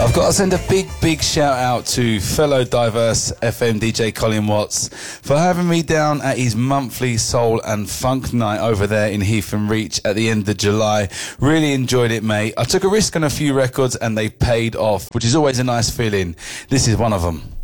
I've got to send a big shout out to fellow Diverse FM DJ Colin Watts for having me down at his monthly soul and funk night over there in Heath and Reach at the end of July. Really enjoyed it, mate. I took a risk on a few records and they paid off, which is always a nice feeling. This is one of them.